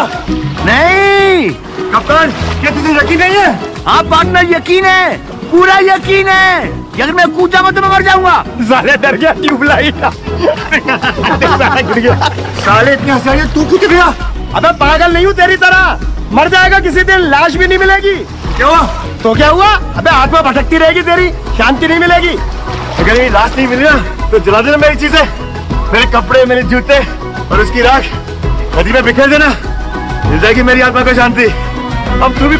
नहीं कप्तान, क्या तुझे यकीन नहीं है? हाँ पार्टनर, यकीन है, पूरा यकीन है। अगर मैं कूद जाऊंगा तो मैं मर जाऊंगा। साले डर गया, ट्यूबलाइट गिर गया। साले इतने हंसिया तू कूद गया। अबे पागल नहीं हूँ तेरी तरह, मर जाएगा किसी दिन, लाश भी नहीं मिलेगी। क्यों? तो क्या हुआ? अबे आत्मा भटकती रहेगी तेरी, शांति नहीं मिलेगी। अगर ये लाश नहीं मिली ना तो जला देना मेरी चीजें, मेरे कपड़े, मेरे जूते और उसकी राख नदी में बिखेर देना, मिल जाएगी मेरी आत्मा को शांति। अब तू भी